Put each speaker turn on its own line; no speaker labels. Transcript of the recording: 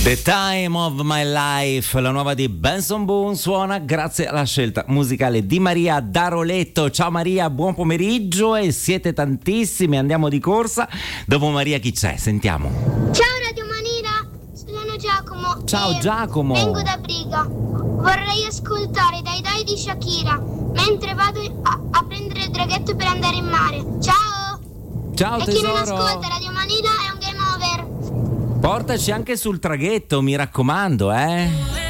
The Time of My Life, la nuova di Benson Boone, suona grazie alla scelta musicale di Maria da Roletto. Ciao Maria, buon pomeriggio, e siete tantissimi, andiamo di corsa. Dopo Maria chi c'è? Sentiamo.
Ciao Radio Manila, sono Giacomo.
Ciao Giacomo.
Vengo da Briga. Vorrei ascoltare Dai Dai di Shakira mentre vado a prendere il draghetto per andare in mare. Ciao.
Ciao
e
tesoro.
chi non ascolta Radio Manila è un game over.
Portaci anche sul traghetto, mi raccomando,